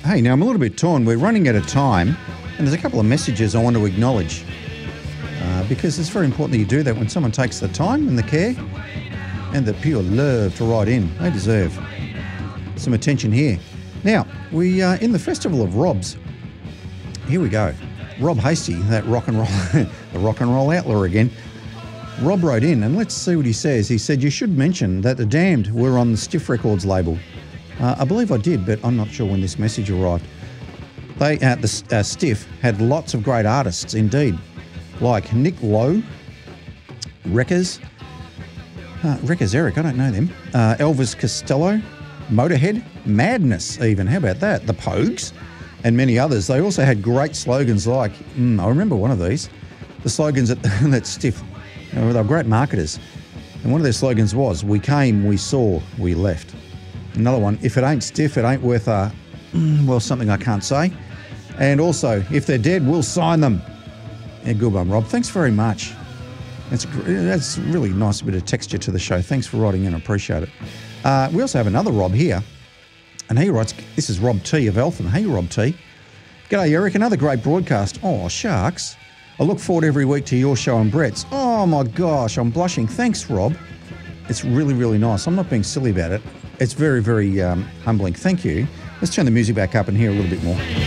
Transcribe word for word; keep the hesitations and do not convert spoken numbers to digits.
Hey, now I'm a little bit torn. We're running out of time, and there's a couple of messages I want to acknowledge uh, because it's very important that you do that when someone takes the time and the care and the pure love to write in. They deserve some attention here. Now, we are in the Festival of Robs. Here we go. Rob Hasty, that rock and roll, the rock and roll outlaw again. Rob wrote in, and let's see what he says. He said, you should mention that the Damned were on the Stiff Records label. Uh, I believe I did, but I'm not sure when this message arrived. They, uh, the uh, Stiff had lots of great artists indeed, like Nick Lowe, Wreckers, uh, Wreckers Eric, I don't know them, uh, Elvis Costello, Motorhead, Madness even, how about that, the Pogues, and many others. They also had great slogans like, mm, I remember one of these, the slogans that, that Stiff, you know, they were great marketers, and one of their slogans was, we came, we saw, we left. Another one, if it ain't stiff, it ain't worth a, well, something I can't say. And also, if they're dead, we'll sign them. Yeah, good one, Rob. Thanks very much. That's that's really nice bit of texture to the show. Thanks for writing in. I appreciate it. Uh, we also have another Rob here, and he writes, this is Rob T of Eltham. Hey, Rob T. G'day, Eric. Another great broadcast. Oh, sharks. I look forward every week to your show and Brett's. Oh, my gosh, I'm blushing. Thanks, Rob. It's really, really nice. I'm not being silly about it. It's very, very um, humbling. Thank you. Let's turn the music back up and hear a little bit more.